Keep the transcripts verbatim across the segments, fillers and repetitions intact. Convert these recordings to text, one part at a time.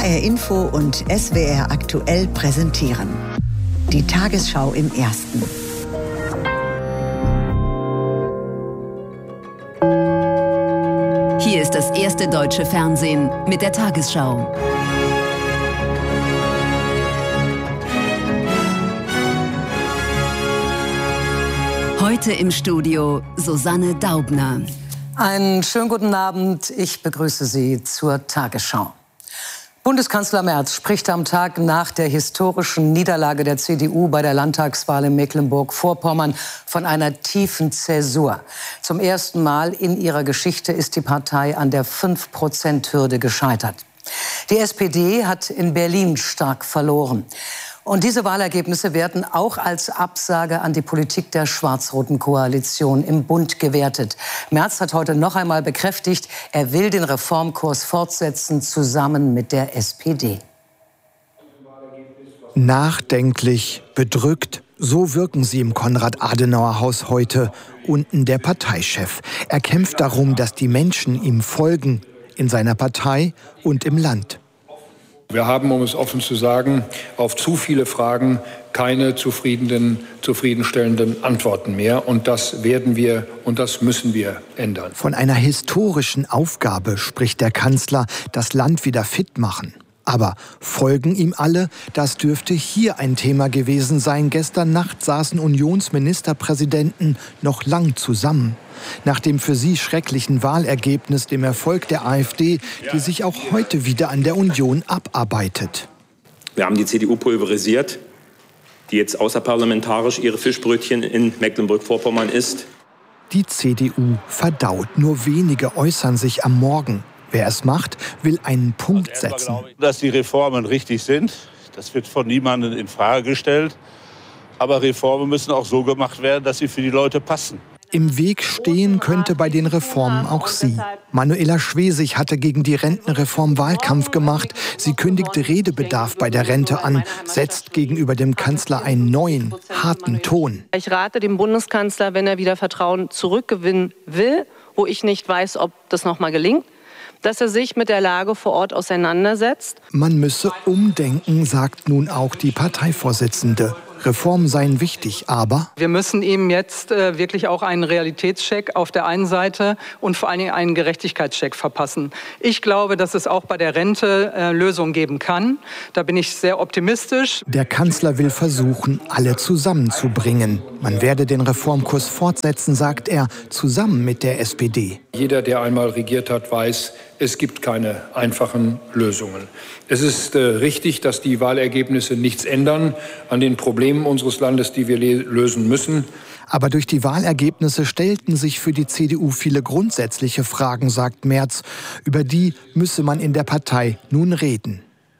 R Info und S W R aktuell präsentieren. Die Tagesschau im Ersten. Hier ist das erste deutsche Fernsehen mit der Tagesschau. Heute im Studio Susanne Daubner. Einen schönen guten Abend. Ich begrüße Sie zur Tagesschau. Bundeskanzler Merz spricht am Tag nach der historischen Niederlage der C D U bei der Landtagswahl in Mecklenburg-Vorpommern von einer tiefen Zäsur. Zum ersten Mal in ihrer Geschichte ist die Partei an der fünf Prozent Hürde gescheitert. Die S P D hat in Berlin stark verloren. Und diese Wahlergebnisse werden auch als Absage an die Politik der schwarz-roten Koalition im Bund gewertet. Merz hat heute noch einmal bekräftigt, er will den Reformkurs fortsetzen, zusammen mit der S P D. Nachdenklich, bedrückt, so wirken sie im Konrad-Adenauer-Haus heute. Unten der Parteichef. Er kämpft darum, dass die Menschen ihm folgen, in seiner Partei und im Land. Wir haben, um es offen zu sagen, auf zu viele Fragen keine zufriedenen, zufriedenstellenden Antworten mehr. Und das werden wir und das müssen wir ändern. Von einer historischen Aufgabe spricht der Kanzler, das Land wieder fit machen. Aber folgen ihm alle? Das dürfte hier ein Thema gewesen sein. Gestern Nacht saßen Unionsministerpräsidenten noch lang zusammen. Nach dem für sie schrecklichen Wahlergebnis, dem Erfolg der AfD, die sich auch heute wieder an der Union abarbeitet. Wir haben die C D U pulverisiert, die jetzt außerparlamentarisch ihre Fischbrötchen in Mecklenburg-Vorpommern isst. Die C D U verdaut. Nur wenige äußern sich am Morgen. Wer es macht, will einen Punkt setzen. Dass die Reformen richtig sind, das wird von niemandem in Frage gestellt. Aber Reformen müssen auch so gemacht werden, dass sie für die Leute passen. Im Weg stehen könnte bei den Reformen auch sie. Manuela Schwesig hatte gegen die Rentenreform Wahlkampf gemacht. Sie kündigte Redebedarf bei der Rente an, setzt gegenüber dem Kanzler einen neuen, harten Ton. Ich rate dem Bundeskanzler, wenn er wieder Vertrauen zurückgewinnen will, wo ich nicht weiß, ob das noch mal gelingt, dass er sich mit der Lage vor Ort auseinandersetzt. Man müsse umdenken, sagt nun auch die Parteivorsitzende. Reformen seien wichtig, aber wir müssen ihm jetzt äh, wirklich auch einen Realitätscheck auf der einen Seite und vor allen Dingen einen Gerechtigkeitscheck verpassen. Ich glaube, dass es auch bei der Rente äh, Lösungen geben kann. Da bin ich sehr optimistisch. Der Kanzler will versuchen, alle zusammenzubringen. Man werde den Reformkurs fortsetzen, sagt er, zusammen mit der S P D. Jeder, der einmal regiert hat, weiß, es gibt keine einfachen Lösungen. Es ist äh, richtig, dass die Wahlergebnisse nichts ändern an den Problemen unseres Landes, die wir lösen müssen. Aber durch die Wahlergebnisse stellten sich für die C D U viele grundsätzliche Fragen, sagt Merz. Über die müsse man in der Partei nun reden.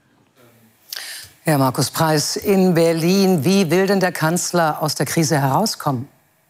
Herr Markus Preis, in Berlin, wie will denn der Kanzler aus der Krise herauskommen?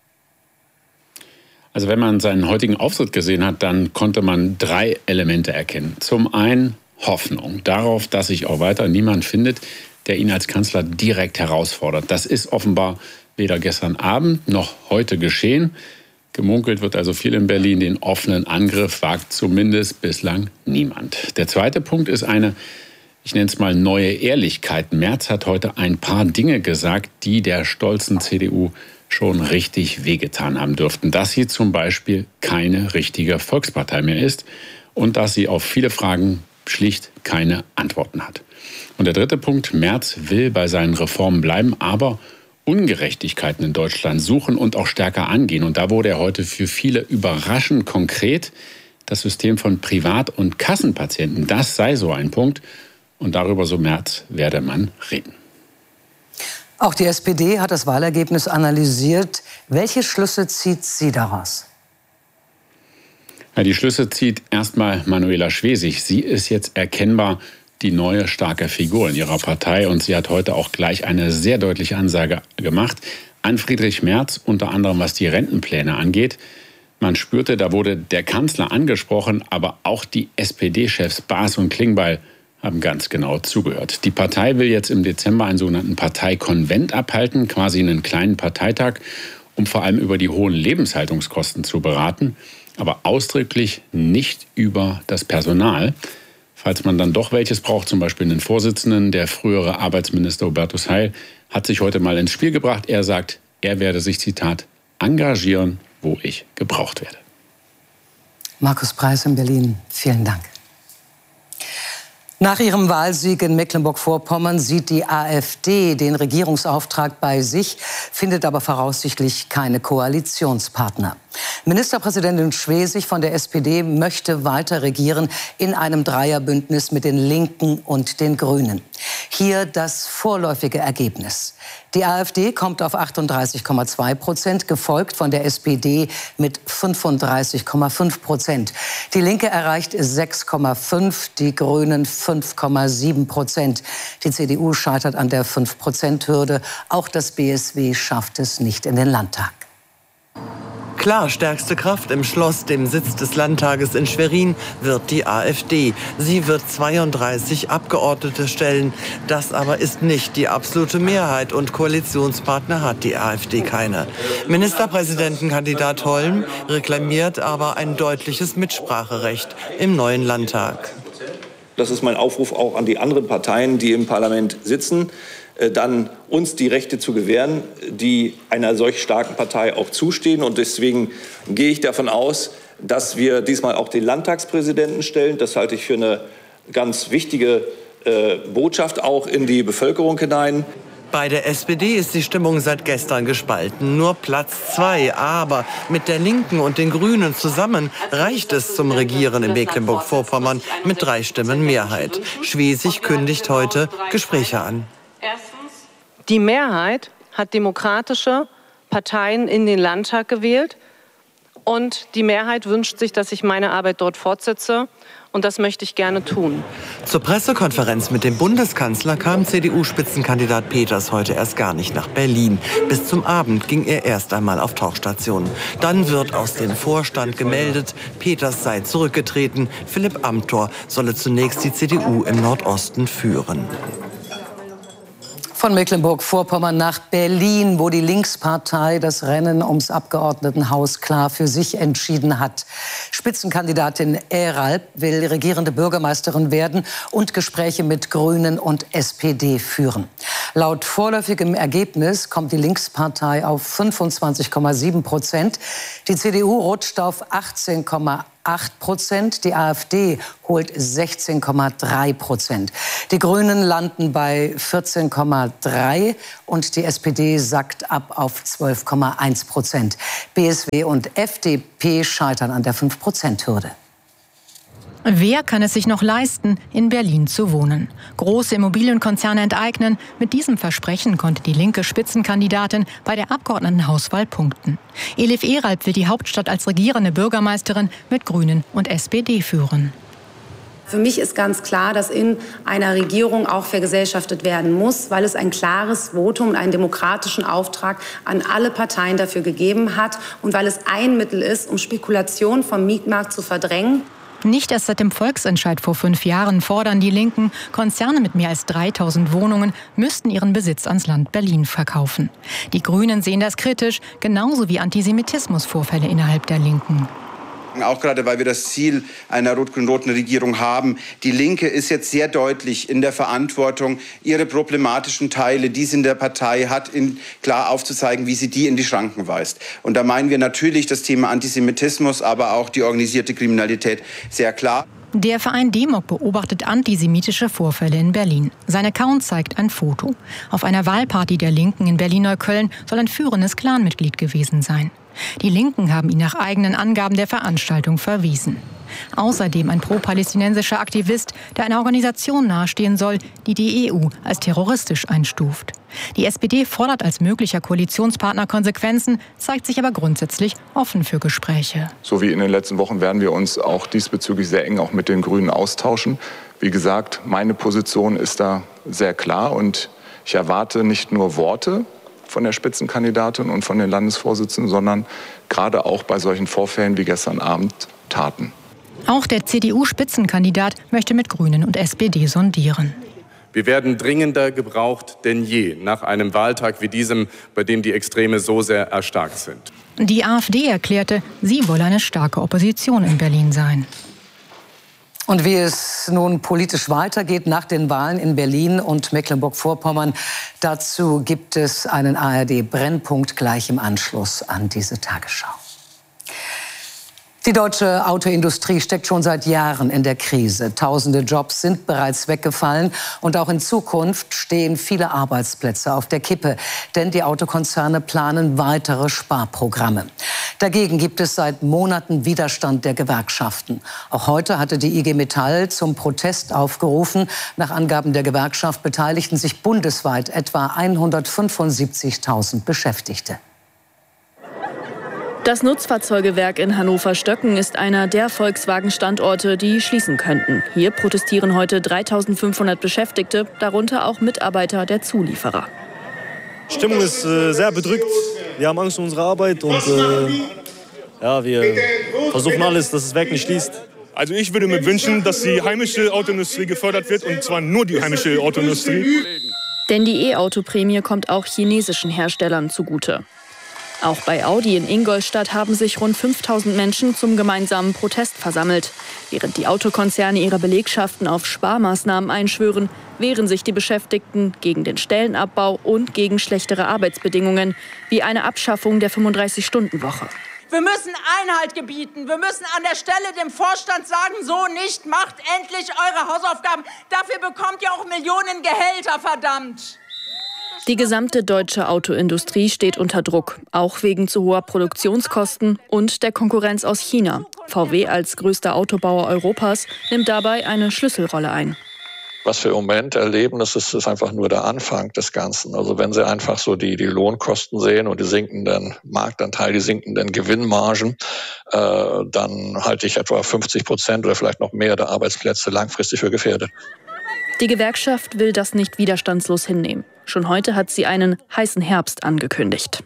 Also wenn man seinen heutigen Auftritt gesehen hat, dann konnte man drei Elemente erkennen. Zum einen Hoffnung darauf, dass sich auch weiter niemand findet, der ihn als Kanzler direkt herausfordert. Das ist offenbar weder gestern Abend noch heute geschehen. Gemunkelt wird also viel in Berlin. Den offenen Angriff wagt zumindest bislang niemand. Der zweite Punkt ist eine, ich nenne es mal neue Ehrlichkeit. Merz hat heute ein paar Dinge gesagt, die der stolzen C D U schon richtig wehgetan haben dürften. Dass sie zum Beispiel keine richtige Volkspartei mehr ist und dass sie auf viele Fragen schlicht keine Antworten hat. Und der dritte Punkt, Merz will bei seinen Reformen bleiben, aber Ungerechtigkeiten in Deutschland suchen und auch stärker angehen. Und da wurde er heute für viele überraschend konkret. Das System von Privat- und Kassenpatienten, das sei so ein Punkt. Und darüber, so Merz, werde man reden. Auch die S P D hat das Wahlergebnis analysiert. Welche Schlüsse zieht sie daraus? Ja, die Schlüsse zieht erstmal Manuela Schwesig. Sie ist jetzt erkennbar die neue starke Figur in ihrer Partei. Und sie hat heute auch gleich eine sehr deutliche Ansage gemacht an Friedrich Merz, unter anderem was die Rentenpläne angeht. Man spürte, da wurde der Kanzler angesprochen, aber auch die S P D-Chefs Baas und Klingbeil haben ganz genau zugehört. Die Partei will jetzt im Dezember einen sogenannten Parteikonvent abhalten, quasi einen kleinen Parteitag, um vor allem über die hohen Lebenshaltungskosten zu beraten, aber ausdrücklich nicht über das Personal. falls man dann doch welches braucht, zum Beispiel einen Vorsitzenden. Der frühere Arbeitsminister Hubertus Heil hat sich heute mal ins Spiel gebracht. Er sagt, er werde sich, Zitat, engagieren, wo ich gebraucht werde. Markus Preis in Berlin, vielen Dank. Nach ihrem Wahlsieg in Mecklenburg-Vorpommern sieht die AfD den Regierungsauftrag bei sich, findet aber voraussichtlich keine Koalitionspartner. Ministerpräsidentin Schwesig von der S P D möchte weiter regieren in einem Dreierbündnis mit den Linken und den Grünen. Hier das vorläufige Ergebnis. Die AfD kommt auf achtunddreißig Komma zwei Prozent, gefolgt von der S P D mit fünfunddreißig Komma fünf Prozent. Die Linke erreicht sechs Komma fünf, die Grünen fünf Komma sieben Prozent. Die C D U scheitert an der fünf Prozent Hürde. Auch das B S W schafft es nicht in den Landtag. Klar, stärkste Kraft im Schloss, dem Sitz des Landtages in Schwerin, wird die AfD. Sie wird zweiunddreißig Abgeordnete stellen. Das aber ist nicht die absolute Mehrheit und Koalitionspartner hat die AfD keine. Ministerpräsidentenkandidat Holm reklamiert aber ein deutliches Mitspracherecht im neuen Landtag. Das ist mein Aufruf auch an die anderen Parteien, die im Parlament sitzen, dann uns die Rechte zu gewähren, die einer solch starken Partei auch zustehen. Und deswegen gehe ich davon aus, dass wir diesmal auch den Landtagspräsidenten stellen. Das halte ich für eine ganz wichtige äh, Botschaft auch in die Bevölkerung hinein. Bei der S P D ist die Stimmung seit gestern gespalten. Nur Platz zwei. Aber mit der Linken und den Grünen zusammen reicht es zum Regieren in Mecklenburg-Vorpommern mit drei Stimmen Mehrheit. Schwesig kündigt heute Gespräche an. Die Mehrheit hat demokratische Parteien in den Landtag gewählt. Und die Mehrheit wünscht sich, dass ich meine Arbeit dort fortsetze. Und das möchte ich gerne tun. Zur Pressekonferenz mit dem Bundeskanzler kam C D U-Spitzenkandidat Peters heute erst gar nicht nach Berlin. Bis zum Abend ging er erst einmal auf Tauchstation. Dann wird aus dem Vorstand gemeldet, Peters sei zurückgetreten. Philipp Amthor solle zunächst die C D U im Nordosten führen. Von Mecklenburg-Vorpommern nach Berlin, wo die Linkspartei das Rennen ums Abgeordnetenhaus klar für sich entschieden hat. Spitzenkandidatin Eralp will regierende Bürgermeisterin werden und Gespräche mit Grünen und S P D führen. Laut vorläufigem Ergebnis kommt die Linkspartei auf fünfundzwanzig Komma sieben Prozent. Die C D U rutscht auf achtzehn Komma acht Prozent. Die AfD holt sechzehn Komma drei Prozent. Die Grünen landen bei vierzehn Komma drei und die S P D sackt ab auf zwölf Komma eins Prozent. B S W und F D P scheitern an der fünf Prozent Hürde. Wer kann es sich noch leisten, in Berlin zu wohnen? Große Immobilienkonzerne enteignen. Mit diesem Versprechen konnte die linke Spitzenkandidatin bei der Abgeordnetenhauswahl punkten. Elif Eralp will die Hauptstadt als regierende Bürgermeisterin mit Grünen und S P D führen. Für mich ist ganz klar, dass in einer Regierung auch vergesellschaftet werden muss, weil es ein klares Votum und einen demokratischen Auftrag an alle Parteien dafür gegeben hat und weil es ein Mittel ist, um Spekulation vom Mietmarkt zu verdrängen. Nicht erst seit dem Volksentscheid vor fünf Jahren fordern die Linken, Konzerne mit mehr als dreitausend Wohnungen müssten ihren Besitz ans Land Berlin verkaufen. Die Grünen sehen das kritisch, genauso wie Antisemitismusvorfälle innerhalb der Linken. Auch gerade, weil wir das Ziel einer rot-grün-roten Regierung haben. Die Linke ist jetzt sehr deutlich in der Verantwortung, ihre problematischen Teile, die sie in der Partei hat, in, klar aufzuzeigen, wie sie die in die Schranken weist. Und da meinen wir natürlich das Thema Antisemitismus, aber auch die organisierte Kriminalität sehr klar. Der Verein Demok beobachtet antisemitische Vorfälle in Berlin. Sein Account zeigt ein Foto. Auf einer Wahlparty der Linken in Berlin-Neukölln soll ein führendes Clanmitglied gewesen sein. Die Linken haben ihn nach eigenen Angaben der Veranstaltung verwiesen. Außerdem ein pro-palästinensischer Aktivist, der einer Organisation nahestehen soll, die die E U als terroristisch einstuft. Die S P D fordert als möglicher Koalitionspartner Konsequenzen, zeigt sich aber grundsätzlich offen für Gespräche. So wie in den letzten Wochen werden wir uns auch diesbezüglich sehr eng auch mit den Grünen austauschen. Wie gesagt, meine Position ist da sehr klar und ich erwarte nicht nur Worte von der Spitzenkandidatin und von den Landesvorsitzenden, sondern gerade auch bei solchen Vorfällen wie gestern Abend Taten. Auch der C D U-Spitzenkandidat möchte mit Grünen und S P D sondieren. Wir werden dringender gebraucht denn je nach einem Wahltag wie diesem, bei dem die Extreme so sehr erstarkt sind. Die AfD erklärte, sie wolle eine starke Opposition in Berlin sein. Und wie es nun politisch weitergeht nach den Wahlen in Berlin und Mecklenburg-Vorpommern, dazu gibt es einen A R D-Brennpunkt gleich im Anschluss an diese Tagesschau. Die deutsche Autoindustrie steckt schon seit Jahren in der Krise. Tausende Jobs sind bereits weggefallen und auch in Zukunft stehen viele Arbeitsplätze auf der Kippe, denn die Autokonzerne planen weitere Sparprogramme. Dagegen gibt es seit Monaten Widerstand der Gewerkschaften. Auch heute hatte die I G Metall zum Protest aufgerufen. Nach Angaben der Gewerkschaft beteiligten sich bundesweit etwa hundertfünfundsiebzigtausend Beschäftigte. Das Nutzfahrzeugewerk in Hannover-Stöcken ist einer der Volkswagen-Standorte, die schließen könnten. Hier protestieren heute dreitausendfünfhundert Beschäftigte, darunter auch Mitarbeiter der Zulieferer. Die Stimmung ist äh, sehr bedrückt. Wir haben Angst um unsere Arbeit und äh, ja, wir versuchen alles, dass das Werk nicht schließt. Also ich würde mir wünschen, dass die heimische Autoindustrie gefördert wird, und zwar nur die heimische Autoindustrie. Denn die E-Auto-Prämie kommt auch chinesischen Herstellern zugute. Auch bei Audi in Ingolstadt haben sich rund fünftausend Menschen zum gemeinsamen Protest versammelt. Während die Autokonzerne ihre Belegschaften auf Sparmaßnahmen einschwören, wehren sich die Beschäftigten gegen den Stellenabbau und gegen schlechtere Arbeitsbedingungen, wie eine Abschaffung der fünfunddreißig-Stunden-Woche. Wir müssen Einhalt gebieten. Wir müssen an der Stelle dem Vorstand sagen, so nicht, macht endlich eure Hausaufgaben. Dafür bekommt ihr auch Millionen Gehälter, verdammt. Die gesamte deutsche Autoindustrie steht unter Druck, auch wegen zu hoher Produktionskosten und der Konkurrenz aus China. V W als größter Autobauer Europas nimmt dabei eine Schlüsselrolle ein. Was wir im Moment erleben, das ist, ist einfach nur der Anfang des Ganzen. Also wenn Sie einfach so die, die Lohnkosten sehen und die sinkenden Marktanteile, die sinkenden Gewinnmargen, äh, dann halte ich etwa fünfzig Prozent oder vielleicht noch mehr der Arbeitsplätze langfristig für gefährdet. Die Gewerkschaft will das nicht widerstandslos hinnehmen. Schon heute hat sie einen heißen Herbst angekündigt.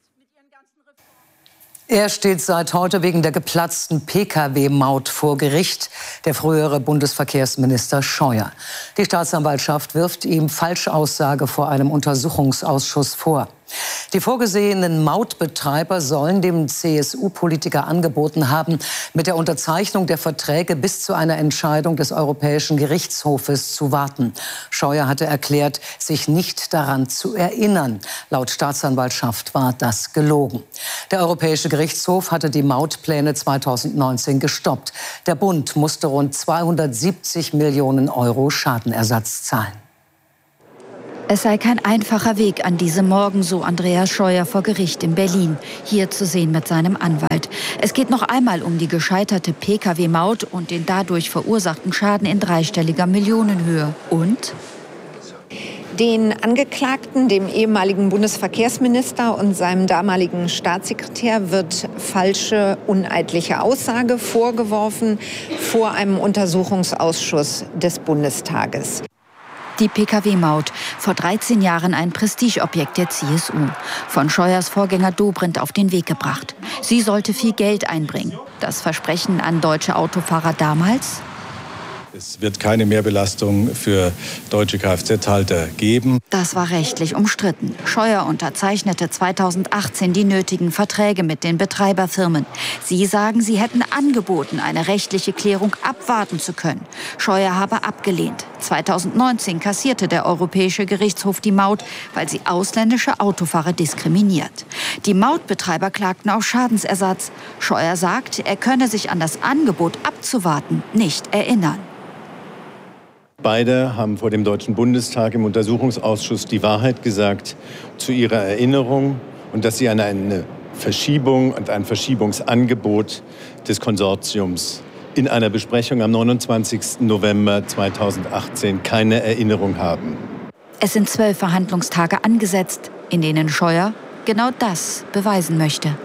Er steht seit heute wegen der geplatzten P K W-Maut vor Gericht, der frühere Bundesverkehrsminister Scheuer. Die Staatsanwaltschaft wirft ihm Falschaussage vor einem Untersuchungsausschuss vor. Die vorgesehenen Mautbetreiber sollen dem C S U-Politiker angeboten haben, mit der Unterzeichnung der Verträge bis zu einer Entscheidung des Europäischen Gerichtshofes zu warten. Scheuer hatte erklärt, sich nicht daran zu erinnern. Laut Staatsanwaltschaft war das gelogen. Der Europäische Gerichtshof hatte die Mautpläne zweitausendneunzehn gestoppt. Der Bund musste rund zweihundertsiebzig Millionen Euro Schadenersatz zahlen. Es sei kein einfacher Weg an diesem Morgen, so Andreas Scheuer vor Gericht in Berlin. Hier zu sehen mit seinem Anwalt. Es geht noch einmal um die gescheiterte P K W-Maut und den dadurch verursachten Schaden in dreistelliger Millionenhöhe. Und? Den Angeklagten, dem ehemaligen Bundesverkehrsminister und seinem damaligen Staatssekretär, wird falsche, uneidliche Aussage vorgeworfen vor einem Untersuchungsausschuss des Bundestages. Die P K W-Maut, vor dreizehn Jahren ein Prestigeobjekt der C S U. Von Scheuers Vorgänger Dobrindt auf den Weg gebracht. Sie sollte viel Geld einbringen. Das Versprechen an deutsche Autofahrer damals? Es wird keine Mehrbelastung für deutsche Kfz-Halter geben. Das war rechtlich umstritten. Scheuer unterzeichnete zweitausendachtzehn die nötigen Verträge mit den Betreiberfirmen. Sie sagen, sie hätten angeboten, eine rechtliche Klärung abwarten zu können. Scheuer habe abgelehnt. zweitausendneunzehn kassierte der Europäische Gerichtshof die Maut, weil sie ausländische Autofahrer diskriminiert. Die Mautbetreiber klagten auf Schadensersatz. Scheuer sagt, er könne sich an das Angebot abzuwarten nicht erinnern. Beide haben vor dem Deutschen Bundestag im Untersuchungsausschuss die Wahrheit gesagt zu ihrer Erinnerung und dass sie an eine Verschiebung und ein Verschiebungsangebot des Konsortiums in einer Besprechung am neunundzwanzigsten November zweitausendachtzehn keine Erinnerung haben. Es sind zwölf Verhandlungstage angesetzt, in denen Scheuer genau das beweisen möchte.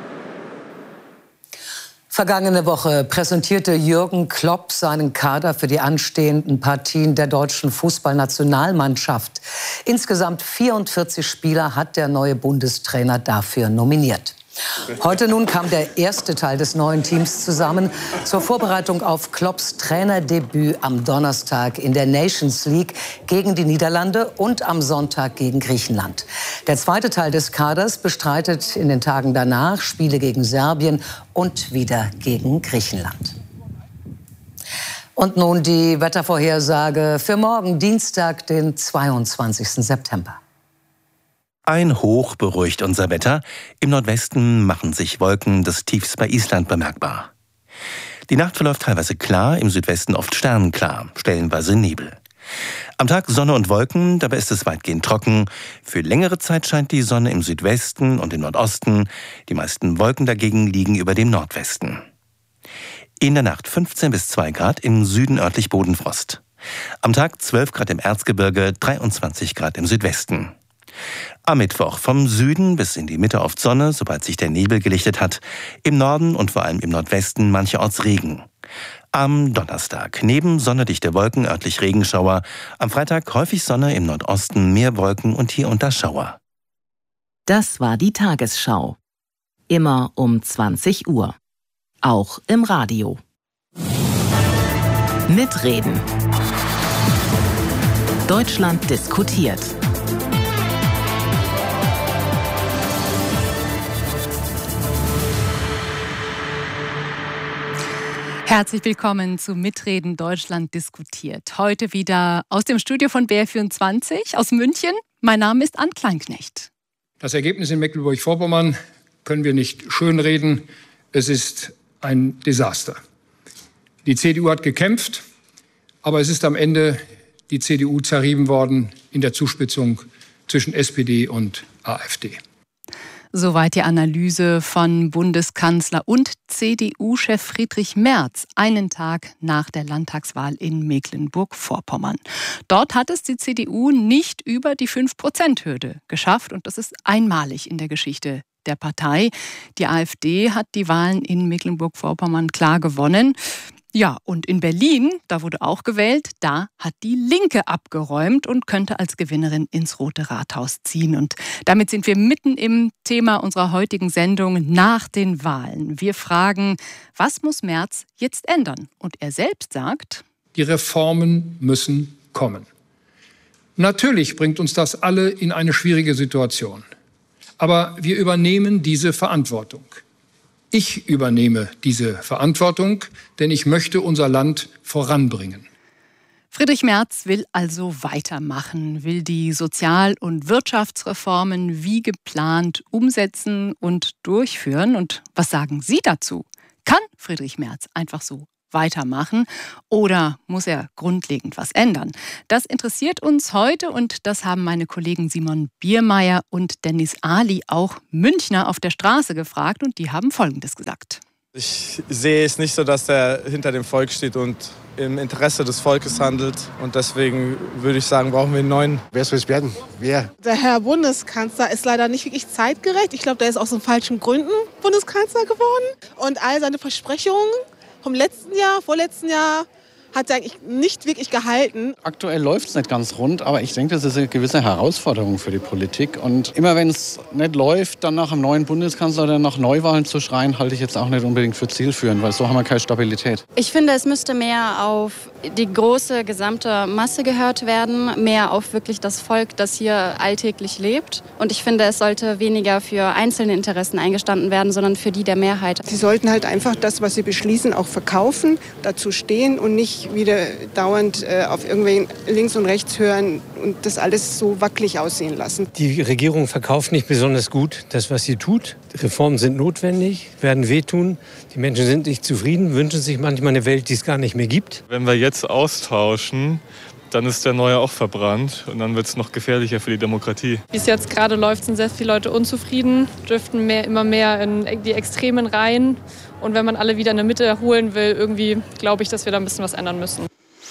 Vergangene Woche präsentierte Jürgen Klopp seinen Kader für die anstehenden Partien der deutschen Fußballnationalmannschaft. Insgesamt vierundvierzig Spieler hat der neue Bundestrainer dafür nominiert. Heute nun kam der erste Teil des neuen Teams zusammen zur Vorbereitung auf Klopps Trainerdebüt am Donnerstag in der Nations League gegen die Niederlande und am Sonntag gegen Griechenland. Der zweite Teil des Kaders bestreitet in den Tagen danach Spiele gegen Serbien und wieder gegen Griechenland. Und nun die Wettervorhersage für morgen, Dienstag, den zweiundzwanzigsten September. Ein Hoch beruhigt unser Wetter. Im Nordwesten machen sich Wolken des Tiefs bei Island bemerkbar. Die Nacht verläuft teilweise klar, im Südwesten oft sternenklar, stellenweise Nebel. Am Tag Sonne und Wolken, dabei ist es weitgehend trocken. Für längere Zeit scheint die Sonne im Südwesten und im Nordosten. Die meisten Wolken dagegen liegen über dem Nordwesten. In der Nacht fünfzehn bis zwei Grad, im Süden örtlich Bodenfrost. Am Tag zwölf Grad im Erzgebirge, dreiundzwanzig Grad im Südwesten. Am Mittwoch vom Süden bis in die Mitte oft Sonne, sobald sich der Nebel gelichtet hat. Im Norden und vor allem im Nordwesten mancherorts Regen. Am Donnerstag neben sonnedichte Wolken örtlich Regenschauer. Am Freitag häufig Sonne, im Nordosten mehr Wolken und hier und da Schauer. Das war die Tagesschau. Immer um zwanzig Uhr. Auch im Radio. Mitreden. Deutschland diskutiert. Herzlich willkommen zu Mitreden Deutschland diskutiert. Heute wieder aus dem Studio von B R vierundzwanzig aus München. Mein Name ist Ann Kleinknecht. Das Ergebnis in Mecklenburg-Vorpommern können wir nicht schönreden. Es ist ein Desaster. Die C D U hat gekämpft, aber es ist am Ende die C D U zerrieben worden in der Zuspitzung zwischen S P D und AfD. Soweit die Analyse von Bundeskanzler und C D U-Chef Friedrich Merz einen Tag nach der Landtagswahl in Mecklenburg-Vorpommern. Dort hat es die C D U nicht über die fünf Prozent Hürde geschafft und das ist einmalig in der Geschichte der Partei. Die AfD hat die Wahlen in Mecklenburg-Vorpommern klar gewonnen. Ja, und in Berlin, da wurde auch gewählt, da hat die Linke abgeräumt und könnte als Gewinnerin ins Rote Rathaus ziehen. Und damit sind wir mitten im Thema unserer heutigen Sendung nach den Wahlen. Wir fragen, was muss Merz jetzt ändern? Und er selbst sagt: Die Reformen müssen kommen. Natürlich bringt uns das alle in eine schwierige Situation. Aber wir übernehmen diese Verantwortung. Ich übernehme diese Verantwortung, denn ich möchte unser Land voranbringen. Friedrich Merz will also weitermachen, will die Sozial- und Wirtschaftsreformen wie geplant umsetzen und durchführen. Und was sagen Sie dazu? Kann Friedrich Merz einfach so weitermachen oder muss er grundlegend was ändern? Das interessiert uns heute und das haben meine Kollegen Simon Biermeier und Dennis Ali auch Münchner auf der Straße gefragt und die haben Folgendes gesagt. Ich sehe es nicht so, dass er hinter dem Volk steht und im Interesse des Volkes handelt. Und deswegen würde ich sagen, brauchen wir einen neuen. Wer soll es werden? Wer? Der Herr Bundeskanzler ist leider nicht wirklich zeitgerecht. Ich glaube, der ist aus den falschen Gründen Bundeskanzler geworden. Und all seine Versprechungen vom letzten Jahr, vorletzten Jahr, hat er eigentlich nicht wirklich gehalten. Aktuell läuft es nicht ganz rund, aber ich denke, das ist eine gewisse Herausforderung für die Politik. Und immer wenn es nicht läuft, dann nach einem neuen Bundeskanzler oder nach Neuwahlen zu schreien, halte ich jetzt auch nicht unbedingt für zielführend, weil so haben wir keine Stabilität. Ich finde, es müsste mehr auf die große gesamte Masse gehört werden, mehr auf wirklich das Volk, das hier alltäglich lebt. Und ich finde, es sollte weniger für einzelne Interessen eingestanden werden, sondern für die der Mehrheit. Sie sollten halt einfach das, was sie beschließen, auch verkaufen, dazu stehen und nicht wieder dauernd äh, auf irgendwen links und rechts hören und das alles so wackelig aussehen lassen. Die Regierung verkauft nicht besonders gut das, was sie tut. Reformen sind notwendig, werden wehtun. Die Menschen sind nicht zufrieden, wünschen sich manchmal eine Welt, die es gar nicht mehr gibt. Wenn wir jetzt austauschen, dann ist der neue auch verbrannt und dann wird es noch gefährlicher für die Demokratie. Wie es jetzt gerade läuft, sind sehr viele Leute unzufrieden, driften mehr, immer mehr in die Extremen rein. Und wenn man alle wieder in der Mitte holen will, irgendwie glaube ich, dass wir da ein bisschen was ändern müssen.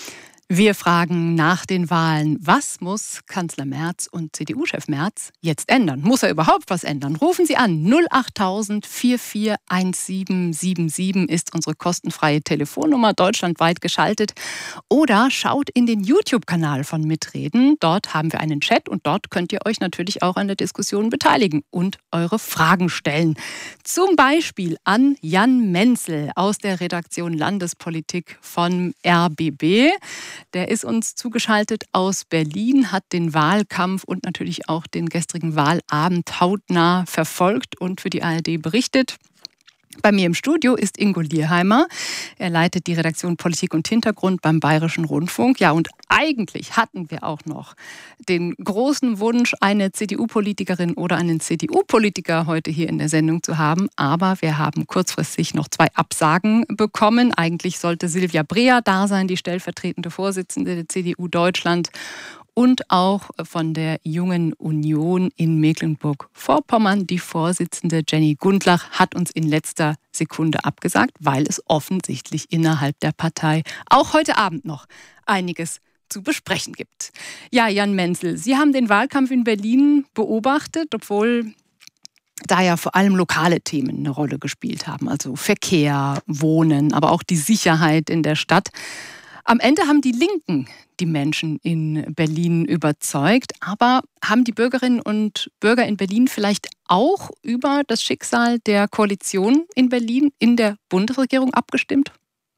Wir fragen nach den Wahlen, was muss Kanzler Merz und C D U-Chef Merz jetzt ändern? Muss er überhaupt was ändern? Rufen Sie an. null acht tausend vier vier eins sieben sieben sieben ist unsere kostenfreie Telefonnummer, deutschlandweit geschaltet. Oder schaut in den YouTube-Kanal von Mitreden. Dort haben wir einen Chat und dort könnt ihr euch natürlich auch an der Diskussion beteiligen und eure Fragen stellen. Zum Beispiel an Jan Menzel aus der Redaktion Landespolitik von R B B. Der ist uns zugeschaltet aus Berlin, hat den Wahlkampf und natürlich auch den gestrigen Wahlabend hautnah verfolgt und für die A R D berichtet. Bei mir im Studio ist Ingo Lierheimer. Er leitet die Redaktion Politik und Hintergrund beim Bayerischen Rundfunk. Ja, und eigentlich hatten wir auch noch den großen Wunsch, eine C D U-Politikerin oder einen C D U-Politiker heute hier in der Sendung zu haben. Aber wir haben kurzfristig noch zwei Absagen bekommen. Eigentlich sollte Silvia Breer da sein, die stellvertretende Vorsitzende der C D U Deutschland. Und auch von der Jungen Union in Mecklenburg-Vorpommern. Die Vorsitzende Jenny Gundlach hat uns in letzter Sekunde abgesagt, weil es offensichtlich innerhalb der Partei auch heute Abend noch einiges zu besprechen gibt. Ja, Jan Menzel, Sie haben den Wahlkampf in Berlin beobachtet, obwohl da ja vor allem lokale Themen eine Rolle gespielt haben. Also Verkehr, Wohnen, aber auch die Sicherheit in der Stadt. Am Ende haben die Linken die Menschen in Berlin überzeugt. Aber haben die Bürgerinnen und Bürger in Berlin vielleicht auch über das Schicksal der Koalition in Berlin in der Bundesregierung abgestimmt?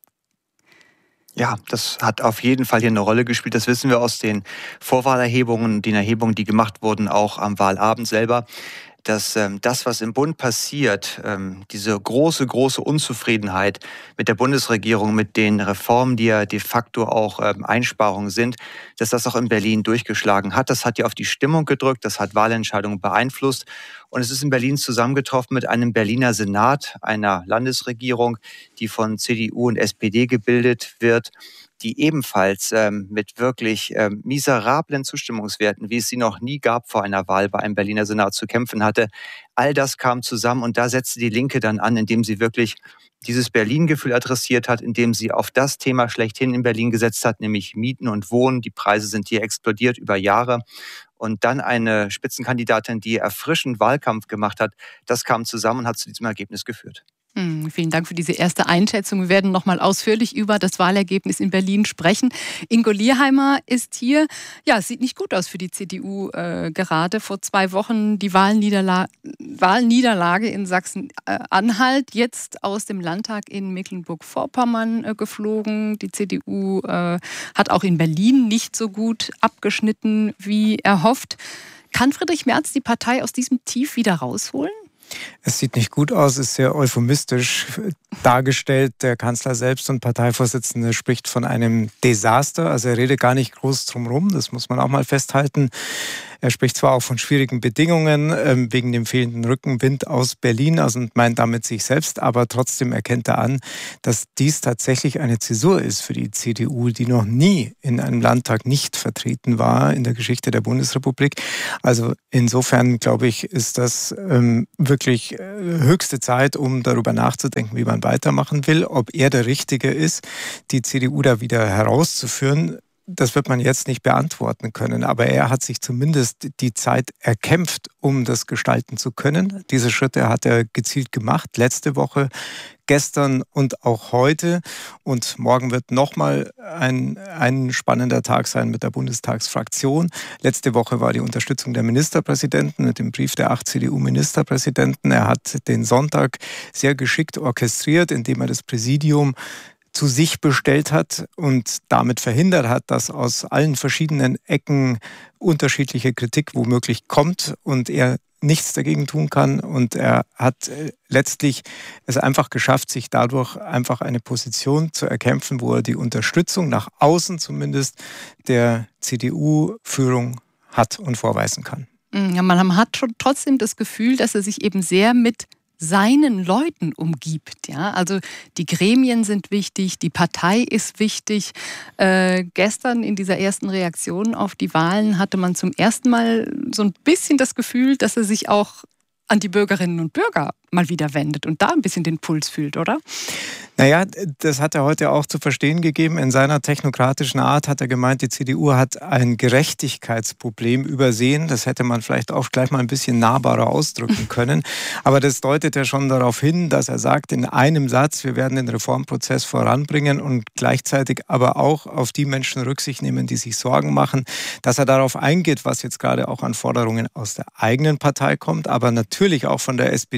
Ja, das hat auf jeden Fall hier eine Rolle gespielt. Das wissen wir aus den Vorwahlerhebungen, den Erhebungen, die gemacht wurden, auch am Wahlabend selber. Dass ähm, das, was im Bund passiert, ähm, diese große, große Unzufriedenheit mit der Bundesregierung, mit den Reformen, die ja de facto auch ähm, Einsparungen sind, dass das auch in Berlin durchgeschlagen hat. Das hat ja auf die Stimmung gedrückt, das hat Wahlentscheidungen beeinflusst. Und es ist in Berlin zusammengetroffen mit einem Berliner Senat, einer Landesregierung, die von C D U und S P D gebildet wird, die ebenfalls ähm, mit wirklich ähm, miserablen Zustimmungswerten, wie es sie noch nie gab vor einer Wahl bei einem Berliner Senat zu kämpfen hatte. All das kam zusammen und da setzte die Linke dann an, indem sie wirklich dieses Berlin-Gefühl adressiert hat, indem sie auf das Thema schlechthin in Berlin gesetzt hat, nämlich Mieten und Wohnen. Die Preise sind hier explodiert über Jahre. Und dann eine Spitzenkandidatin, die erfrischend Wahlkampf gemacht hat, das kam zusammen und hat zu diesem Ergebnis geführt. Hm, vielen Dank für diese erste Einschätzung. Wir werden noch mal ausführlich über das Wahlergebnis in Berlin sprechen. Ingo Lierheimer ist hier. Ja, es sieht nicht gut aus für die C D U. Äh, gerade vor zwei Wochen die Wahlniederla- Wahlniederlage in Sachsen-Anhalt. Jetzt aus dem Landtag in Mecklenburg-Vorpommern äh, geflogen. Die C D U äh, hat auch in Berlin nicht so gut abgeschnitten wie erhofft. Kann Friedrich Merz die Partei aus diesem Tief wieder rausholen? Es sieht nicht gut aus, ist sehr euphemistisch dargestellt. Der Kanzler selbst und Parteivorsitzende spricht von einem Desaster. Also er redet gar nicht groß drum rum, das muss man auch mal festhalten. Er spricht zwar auch von schwierigen Bedingungen ähm, wegen dem fehlenden Rückenwind aus Berlin also und meint damit sich selbst, aber trotzdem erkennt er an, dass dies tatsächlich eine Zäsur ist für die C D U, die noch nie in einem Landtag nicht vertreten war in der Geschichte der Bundesrepublik. Also insofern, glaube ich, ist das ähm, wirklich äh, höchste Zeit, um darüber nachzudenken, wie man weitermachen will, ob er der Richtige ist, die C D U da wieder herauszuführen. Das wird man jetzt nicht beantworten können, aber er hat sich zumindest die Zeit erkämpft, um das gestalten zu können. Diese Schritte hat er gezielt gemacht, letzte Woche, gestern und auch heute. Und morgen wird nochmal ein, ein spannender Tag sein mit der Bundestagsfraktion. Letzte Woche war die Unterstützung der Ministerpräsidenten mit dem Brief der acht C D U-Ministerpräsidenten. Er hat den Sonntag sehr geschickt orchestriert, indem er das Präsidium zu sich bestellt hat und damit verhindert hat, dass aus allen verschiedenen Ecken unterschiedliche Kritik womöglich kommt und er nichts dagegen tun kann. Und er hat letztlich es einfach geschafft, sich dadurch einfach eine Position zu erkämpfen, wo er die Unterstützung nach außen zumindest der C D U-Führung hat und vorweisen kann. Ja, man hat schon trotzdem das Gefühl, dass er sich eben sehr mit seinen Leuten umgibt. Ja? Also die Gremien sind wichtig, die Partei ist wichtig. Äh, gestern in dieser ersten Reaktion auf die Wahlen hatte man zum ersten Mal so ein bisschen das Gefühl, dass er sich auch an die Bürgerinnen und Bürger mal wieder wendet und da ein bisschen den Puls fühlt, oder? Naja, das hat er heute auch zu verstehen gegeben. In seiner technokratischen Art hat er gemeint, die C D U hat ein Gerechtigkeitsproblem übersehen. Das hätte man vielleicht auch gleich mal ein bisschen nahbarer ausdrücken können. Aber das deutet ja schon darauf hin, dass er sagt in einem Satz, wir werden den Reformprozess voranbringen und gleichzeitig aber auch auf die Menschen Rücksicht nehmen, die sich Sorgen machen, dass er darauf eingeht, was jetzt gerade auch an Forderungen aus der eigenen Partei kommt, aber natürlich auch von der S P D kommt,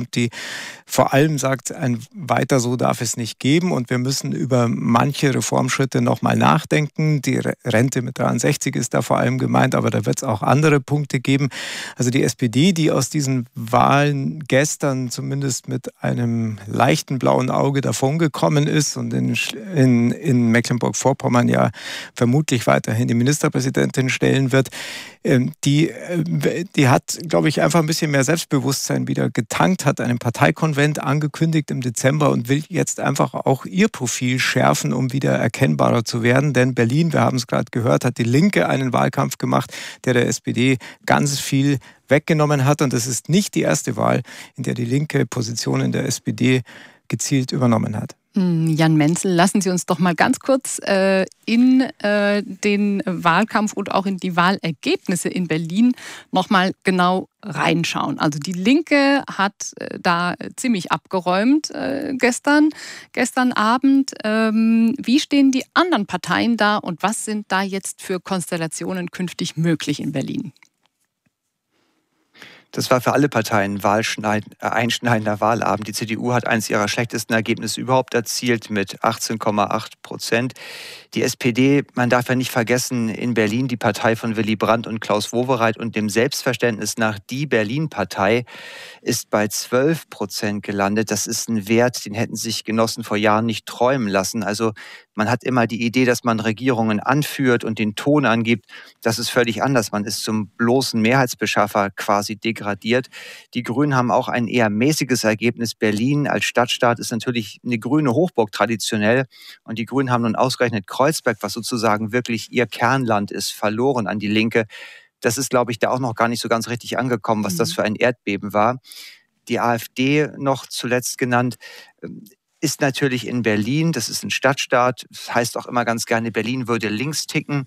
kommt, die vor allem sagt, ein weiter so darf es nicht geben und wir müssen über manche Reformschritte nochmal nachdenken. Die Rente mit dreiundsechzig ist da vor allem gemeint, aber da wird es auch andere Punkte geben. Also die S P D, die aus diesen Wahlen gestern zumindest mit einem leichten blauen Auge davongekommen ist und in, in, in Mecklenburg-Vorpommern ja vermutlich weiterhin die Ministerpräsidentin stellen wird, die, die hat, glaube ich, einfach ein bisschen mehr Selbstbewusstsein wieder getankt, hat einen Parteikonvent angekündigt im Dezember und will jetzt einfach auch ihr Profil schärfen, um wieder erkennbarer zu werden. Denn Berlin, wir haben es gerade gehört, hat die Linke einen Wahlkampf gemacht, der der S P D ganz viel weggenommen hat. Und das ist nicht die erste Wahl, in der die linke Positionen der S P D gezielt übernommen hat. Jan Menzel, lassen Sie uns doch mal ganz kurz äh, in äh, den Wahlkampf und auch in die Wahlergebnisse in Berlin noch mal genau reinschauen. Also die Linke hat äh, da ziemlich abgeräumt äh, gestern, gestern Abend. Ähm, wie stehen die anderen Parteien da und was sind da jetzt für Konstellationen künftig möglich in Berlin? Das war für alle Parteien ein einschneidender Wahlabend. Die C D U hat eines ihrer schlechtesten Ergebnisse überhaupt erzielt mit achtzehn Komma acht Prozent. Die S P D, man darf ja nicht vergessen, in Berlin die Partei von Willy Brandt und Klaus Wowereit und dem Selbstverständnis nach die Berlin-Partei, ist bei zwölf Prozent gelandet. Das ist ein Wert, den hätten sich Genossen vor Jahren nicht träumen lassen. Also man hat immer die Idee, dass man Regierungen anführt und den Ton angibt. Das ist völlig anders. Man ist zum bloßen Mehrheitsbeschaffer quasi degradiert. Die Grünen haben auch ein eher mäßiges Ergebnis. Berlin als Stadtstaat ist natürlich eine grüne Hochburg traditionell. Und die Grünen haben nun ausgerechnet Kreuzberg, was sozusagen wirklich ihr Kernland ist, verloren an die Linke. Das ist, glaube ich, da auch noch gar nicht so ganz richtig angekommen, was mhm. das für ein Erdbeben war. Die AfD, noch zuletzt genannt, ist natürlich in Berlin, das ist ein Stadtstaat, das heißt auch immer ganz gerne, Berlin würde links ticken.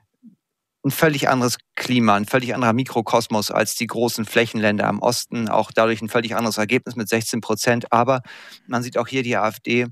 Ein völlig anderes Klima, ein völlig anderer Mikrokosmos als die großen Flächenländer am Osten, auch dadurch ein völlig anderes Ergebnis mit sechzehn Prozent. Aber man sieht auch hier die AfD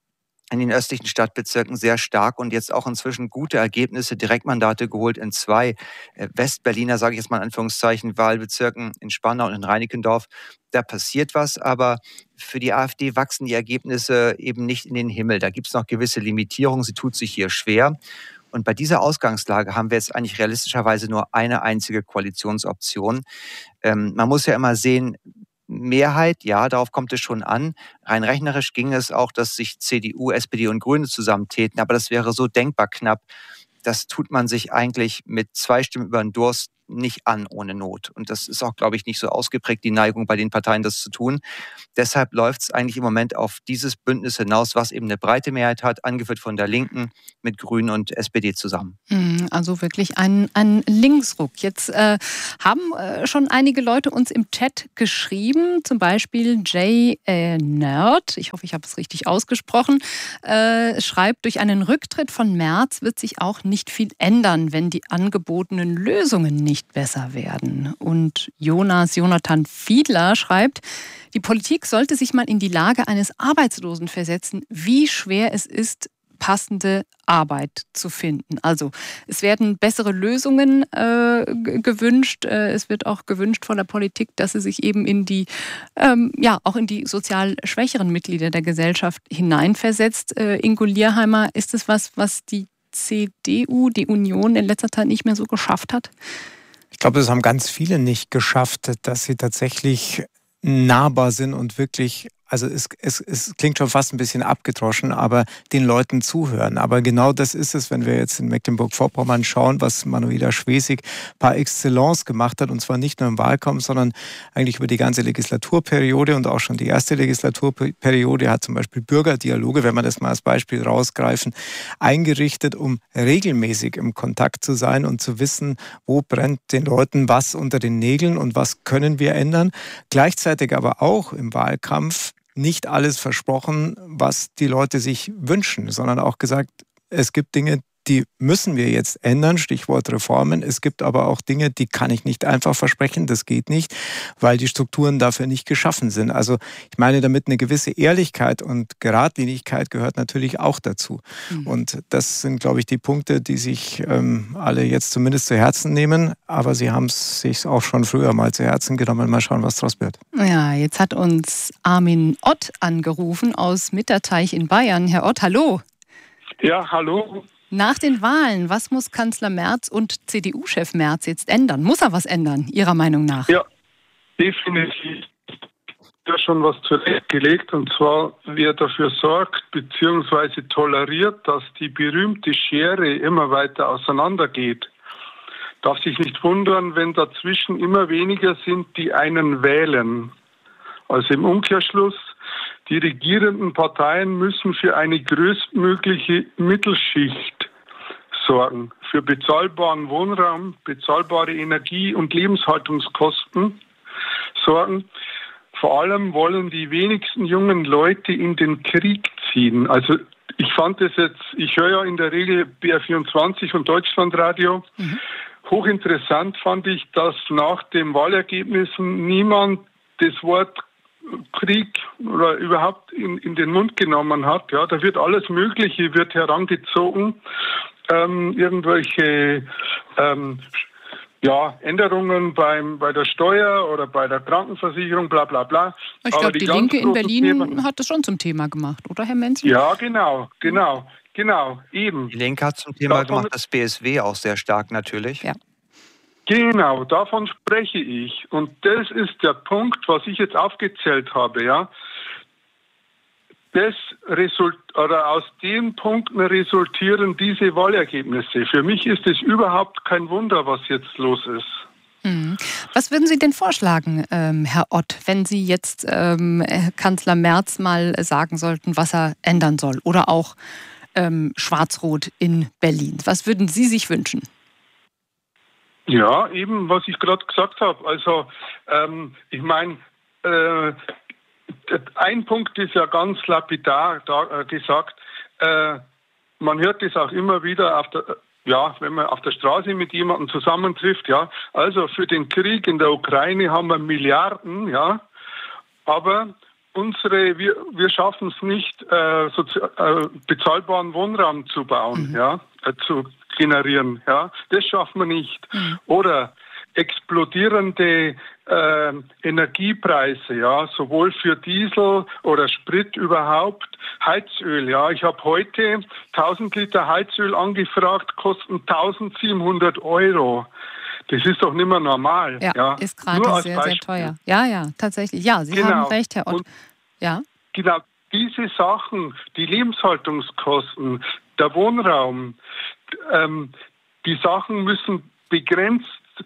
in den östlichen Stadtbezirken sehr stark und jetzt auch inzwischen gute Ergebnisse, Direktmandate geholt in zwei Westberliner, sage ich jetzt mal in Anführungszeichen, Wahlbezirken in Spandau und in Reinickendorf. Da passiert was, aber für die AfD wachsen die Ergebnisse eben nicht in den Himmel. Da gibt es noch gewisse Limitierungen, sie tut sich hier schwer. Und bei dieser Ausgangslage haben wir jetzt eigentlich realistischerweise nur eine einzige Koalitionsoption. Ähm, man muss ja immer sehen, Mehrheit, ja, darauf kommt es schon an. Rein rechnerisch ging es auch, dass sich C D U, S P D und Grüne zusammentäten, aber das wäre so denkbar knapp. Das tut man sich eigentlich mit zwei Stimmen über den Durst nicht an ohne Not. Und das ist auch, glaube ich, nicht so ausgeprägt, die Neigung bei den Parteien, das zu tun. Deshalb läuft es eigentlich im Moment auf dieses Bündnis hinaus, was eben eine breite Mehrheit hat, angeführt von der Linken mit Grünen und S P D zusammen. Also wirklich ein, ein Linksruck. Jetzt äh, haben äh, schon einige Leute uns im Chat geschrieben, zum Beispiel Jay äh, Nerd, ich hoffe, ich habe es richtig ausgesprochen, äh, schreibt, durch einen Rücktritt von Merz wird sich auch nicht viel ändern, wenn die angebotenen Lösungen nicht besser werden. Und Jonas Jonathan Fiedler schreibt, die Politik sollte sich mal in die Lage eines Arbeitslosen versetzen, wie schwer es ist, passende Arbeit zu finden. Also es werden bessere Lösungen äh, gewünscht. Äh, es wird auch gewünscht von der Politik, dass sie sich eben in die, ähm, ja, auch in die sozial schwächeren Mitglieder der Gesellschaft hineinversetzt. Äh, Ingo Lierheimer, ist es was, was die C D U, die Union in letzter Zeit nicht mehr so geschafft hat? Ich glaube, das haben ganz viele nicht geschafft, dass sie tatsächlich nahbar sind und wirklich, also es, es, es klingt schon fast ein bisschen abgedroschen, aber den Leuten zuhören. Aber genau das ist es, wenn wir jetzt in Mecklenburg-Vorpommern schauen, was Manuela Schwesig par excellence gemacht hat, und zwar nicht nur im Wahlkampf, sondern eigentlich über die ganze Legislaturperiode und auch schon die erste Legislaturperiode hat zum Beispiel Bürgerdialoge, wenn wir das mal als Beispiel rausgreifen, eingerichtet, um regelmäßig im Kontakt zu sein und zu wissen, wo brennt den Leuten was unter den Nägeln und was können wir ändern. Gleichzeitig aber auch im Wahlkampf nicht alles versprochen, was die Leute sich wünschen, sondern auch gesagt, es gibt Dinge, die müssen wir jetzt ändern, Stichwort Reformen. Es gibt aber auch Dinge, die kann ich nicht einfach versprechen, das geht nicht, weil die Strukturen dafür nicht geschaffen sind. Also ich meine damit, eine gewisse Ehrlichkeit und Geradlinigkeit gehört natürlich auch dazu. Mhm. Und das sind, glaube ich, die Punkte, die sich ähm, alle jetzt zumindest zu Herzen nehmen, aber sie haben es sich auch schon früher mal zu Herzen genommen. Mal schauen, was draus wird. Ja, jetzt hat uns Armin Ott angerufen aus Mitterteich in Bayern. Herr Ott, hallo. Ja, hallo. Nach den Wahlen, was muss Kanzler Merz und C D U-Chef Merz jetzt ändern? Muss er was ändern, Ihrer Meinung nach? Ja, definitiv. Da schon was zurechtgelegt, und zwar, wer dafür sorgt bzw. toleriert, dass die berühmte Schere immer weiter auseinandergeht, darf sich nicht wundern, wenn dazwischen immer weniger sind, die einen wählen. Also im Umkehrschluss, die regierenden Parteien müssen für eine größtmögliche Mittelschicht sorgen, für bezahlbaren Wohnraum, bezahlbare Energie- und Lebenshaltungskosten sorgen. Vor allem wollen die wenigsten jungen Leute in den Krieg ziehen. Also ich fand es jetzt, ich höre ja in der Regel B R vierundzwanzig und Deutschlandradio. Mhm. Hochinteressant fand ich, dass nach den Wahlergebnissen niemand das Wort Krieg oder überhaupt in, in den Mund genommen hat. Ja, da wird alles Mögliche wird herangezogen, ähm, irgendwelche ähm, ja, Änderungen beim bei der Steuer oder bei der Krankenversicherung, bla bla bla. Ich glaube, die, die Linke in Berlin Themen hat das schon zum Thema gemacht, oder Herr Menzel? Ja, genau, genau, genau, eben. Die Linke hat zum Thema Davon gemacht, das B S W auch sehr stark natürlich. Ja. Genau, davon spreche ich. Und das ist der Punkt, was ich jetzt aufgezählt habe, ja. Das Result oder aus den Punkten resultieren diese Wahlergebnisse. Für mich ist es überhaupt kein Wunder, was jetzt los ist. Mhm. Was würden Sie denn vorschlagen, ähm, Herr Ott, wenn Sie jetzt ähm, Kanzler Merz mal sagen sollten, was er ändern soll? Oder auch ähm, Schwarz-Rot in Berlin. Was würden Sie sich wünschen? Ja, eben, was ich gerade gesagt habe. Also, ähm, ich meine, äh, ein Punkt ist ja ganz lapidar da, äh, gesagt. Äh, man hört das auch immer wieder auf der, ja, wenn man auf der Straße mit jemandem zusammentrifft. Ja, also für den Krieg in der Ukraine haben wir Milliarden, ja, aber unsere, wir, wir schaffen es nicht, äh, sozi- äh, bezahlbaren Wohnraum zu bauen, mhm. ja, äh, zu generieren, ja, das schaffen wir nicht. Mhm. Oder explodierende äh, Energiepreise, ja, sowohl für Diesel oder Sprit überhaupt, Heizöl, ja, ich habe heute tausend Liter Heizöl angefragt, kosten eintausendsiebenhundert Euro. Das ist doch nicht mehr normal. Ja, ja. Ist gerade sehr, sehr teuer. Ja, ja, tatsächlich. Ja, Sie genau. haben recht, Herr Ott. Und ja. Genau, diese Sachen, die Lebenshaltungskosten, der Wohnraum, ähm, die Sachen müssen begrenzt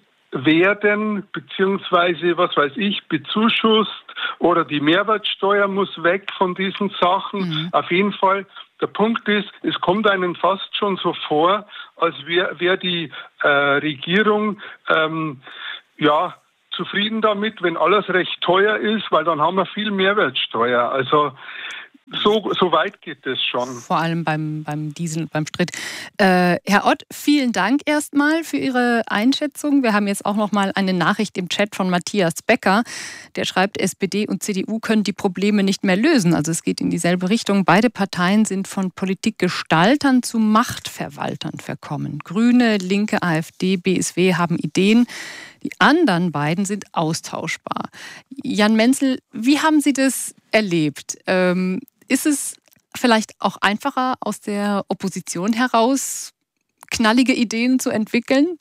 werden, beziehungsweise, was weiß ich, bezuschusst, oder die Mehrwertsteuer muss weg von diesen Sachen. Mhm. Auf jeden Fall, der Punkt ist, es kommt einem fast schon so vor, als wäre wär die äh, Regierung ähm, ja zufrieden damit, wenn alles recht teuer ist, weil dann haben wir viel Mehrwertsteuer. Also So, so weit geht es schon. Vor allem beim, beim Diesel und beim Sprit. Äh, Herr Ott, vielen Dank erstmal für Ihre Einschätzung. Wir haben jetzt auch noch mal eine Nachricht im Chat von Matthias Becker. Der schreibt, S P D und C D U können die Probleme nicht mehr lösen. Also es geht in dieselbe Richtung. Beide Parteien sind von Politikgestaltern zu Machtverwaltern verkommen. Grüne, Linke, AfD, B S W haben Ideen. Die anderen beiden sind austauschbar. Jan Menzel, wie haben Sie das erlebt? Ähm, ist es vielleicht auch einfacher, aus der Opposition heraus knallige Ideen zu entwickeln?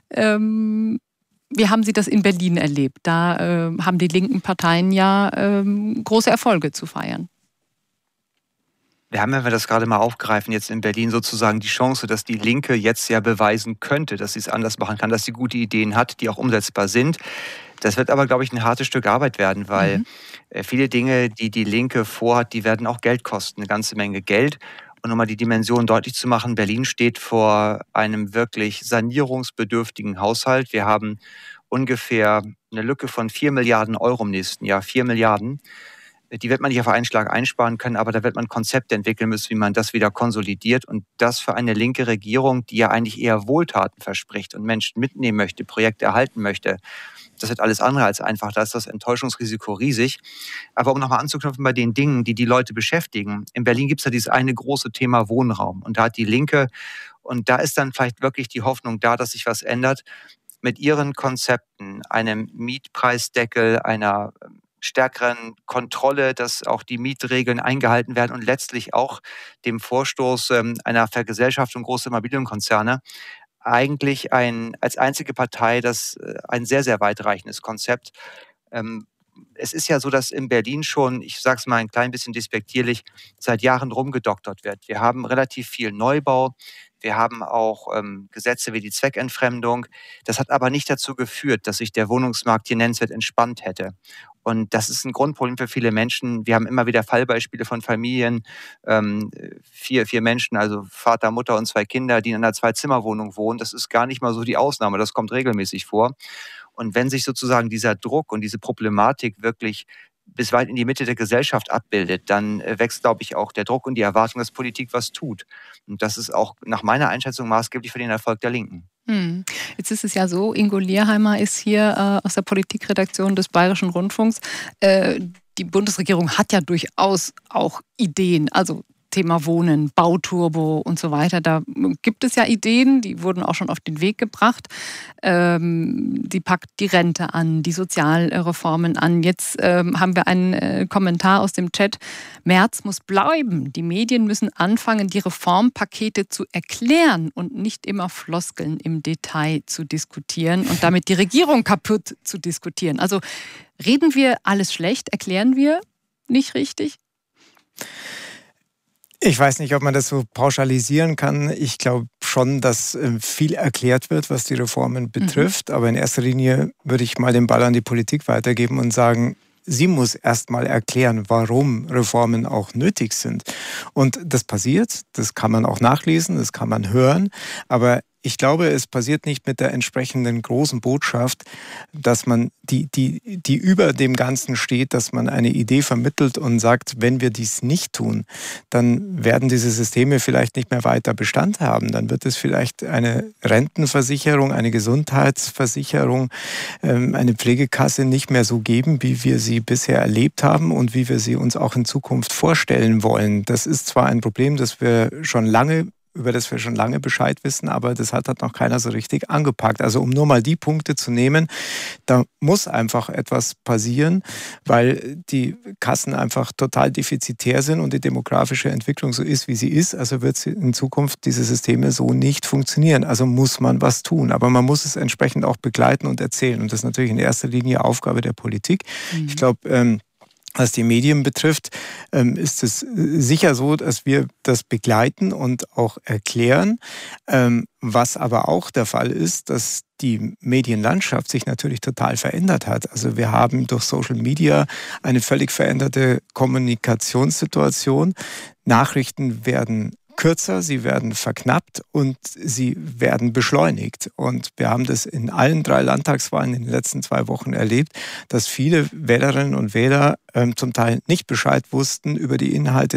Ähm, wie haben Sie das in Berlin erlebt? Da äh, haben die linken Parteien ja ähm, große Erfolge zu feiern. Wir haben, wenn wir das gerade mal aufgreifen, jetzt in Berlin sozusagen die Chance, dass die Linke jetzt ja beweisen könnte, dass sie es anders machen kann, dass sie gute Ideen hat, die auch umsetzbar sind. Das wird aber, glaube ich, ein hartes Stück Arbeit werden, weil mhm. viele Dinge, die die Linke vorhat, die werden auch Geld kosten, eine ganze Menge Geld. Und um mal die Dimension deutlich zu machen, Berlin steht vor einem wirklich sanierungsbedürftigen Haushalt. Wir haben ungefähr eine Lücke von vier Milliarden Euro im nächsten Jahr, vier Milliarden. Die wird man nicht auf einen Schlag einsparen können, aber da wird man Konzepte entwickeln müssen, wie man das wieder konsolidiert. Und das für eine linke Regierung, die ja eigentlich eher Wohltaten verspricht und Menschen mitnehmen möchte, Projekte erhalten möchte, das wird alles andere als einfach. Da ist das Enttäuschungsrisiko riesig. Aber um nochmal anzuknüpfen bei den Dingen, die die Leute beschäftigen. In Berlin gibt es ja dieses eine große Thema Wohnraum. Und da hat die Linke, und da ist dann vielleicht wirklich die Hoffnung da, dass sich was ändert, mit ihren Konzepten, einem Mietpreisdeckel, einer stärkeren Kontrolle, dass auch die Mietregeln eingehalten werden und letztlich auch dem Vorstoß ähm, einer Vergesellschaftung großer Immobilienkonzerne eigentlich ein, als einzige Partei das äh, ein sehr, sehr weitreichendes Konzept. Ähm, es ist ja so, dass in Berlin schon, ich sage es mal ein klein bisschen despektierlich, seit Jahren rumgedoktert wird. Wir haben relativ viel Neubau. Wir haben auch ähm, Gesetze wie die Zweckentfremdung. Das hat aber nicht dazu geführt, dass sich der Wohnungsmarkt hier nennenswert entspannt hätte. Und das ist ein Grundproblem für viele Menschen. Wir haben immer wieder Fallbeispiele von Familien, ähm, vier, vier Menschen, also Vater, Mutter und zwei Kinder, die in einer Zwei-Zimmer-Wohnung wohnen. Das ist gar nicht mal so die Ausnahme, das kommt regelmäßig vor. Und wenn sich sozusagen dieser Druck und diese Problematik wirklich bis weit in die Mitte der Gesellschaft abbildet, dann wächst, glaube ich, auch der Druck und die Erwartung, dass Politik was tut. Und das ist auch nach meiner Einschätzung maßgeblich für den Erfolg der Linken. Hm. Jetzt ist es ja so, Ingo Lierheimer ist hier äh, aus der Politikredaktion des Bayerischen Rundfunks. Äh, die Bundesregierung hat ja durchaus auch Ideen, also Thema Wohnen, Bauturbo und so weiter. Da gibt es ja Ideen, die wurden auch schon auf den Weg gebracht. Ähm, die packt die Rente an, die Sozialreformen an. Jetzt ähm, haben wir einen äh, Kommentar aus dem Chat. Merz muss bleiben. Die Medien müssen anfangen, die Reformpakete zu erklären und nicht immer Floskeln im Detail zu diskutieren und damit die Regierung kaputt zu diskutieren. Also reden wir alles schlecht, erklären wir nicht richtig? Ich weiß nicht, ob man das so pauschalisieren kann. Ich glaube schon, dass viel erklärt wird, was die Reformen betrifft. Mhm. Aber in erster Linie würde ich mal den Ball an die Politik weitergeben und sagen, sie muss erst mal erklären, warum Reformen auch nötig sind. Und das passiert, das kann man auch nachlesen, das kann man hören. Aber ich glaube, es passiert nicht mit der entsprechenden großen Botschaft, dass man die, die, die über dem Ganzen steht, dass man eine Idee vermittelt und sagt, wenn wir dies nicht tun, dann werden diese Systeme vielleicht nicht mehr weiter Bestand haben. Dann wird es vielleicht eine Rentenversicherung, eine Gesundheitsversicherung, eine Pflegekasse nicht mehr so geben, wie wir sie bisher erlebt haben und wie wir sie uns auch in Zukunft vorstellen wollen. Das ist zwar ein Problem, das wir schon lange über das wir schon lange Bescheid wissen, aber das hat, hat noch keiner so richtig angepackt. Also um nur mal die Punkte zu nehmen, da muss einfach etwas passieren, weil die Kassen einfach total defizitär sind und die demografische Entwicklung so ist, wie sie ist. Also wird in Zukunft diese Systeme so nicht funktionieren. Also muss man was tun. Aber man muss es entsprechend auch begleiten und erzählen. Und das ist natürlich in erster Linie Aufgabe der Politik. Mhm. Ich glaube, ähm, was die Medien betrifft, ist es sicher so, dass wir das begleiten und auch erklären. Was aber auch der Fall ist, dass die Medienlandschaft sich natürlich total verändert hat. Also wir haben durch Social Media eine völlig veränderte Kommunikationssituation. Nachrichten werden kürzer, sie werden verknappt und sie werden beschleunigt. Und wir haben das in allen drei Landtagswahlen in den letzten zwei Wochen erlebt, dass viele Wählerinnen und Wähler ähm, zum Teil nicht Bescheid wussten über die Inhalte